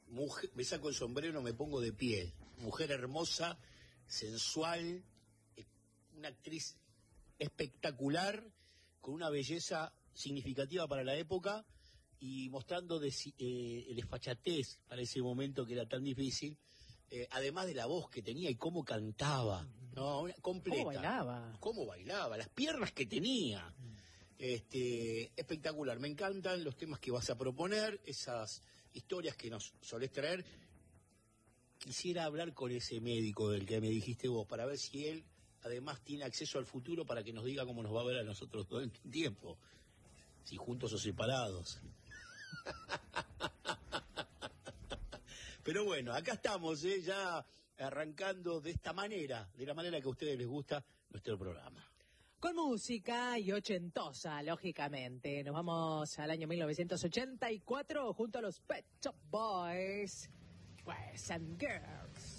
me saco el sombrero, me pongo de pie. Mujer hermosa, sensual, una actriz espectacular, con una belleza significativa para la época y mostrando el desfachatez para ese momento que era tan difícil, además de la voz que tenía y cómo cantaba, ¿no? Completa. Cómo bailaba, las piernas que tenía. Espectacular, me encantan los temas que vas a proponer, esas historias que nos solés traer. Quisiera hablar con ese médico del que me dijiste vos, para ver si él además tiene acceso al futuro para que nos diga cómo nos va a ver a nosotros todo el tiempo, si juntos o separados. Pero bueno, acá estamos, ya arrancando de esta manera, de la manera que a ustedes les gusta nuestro programa. Con música y ochentosa, lógicamente. Nos vamos al año 1984 junto a los Pet Shop Boys, Boys and Girls.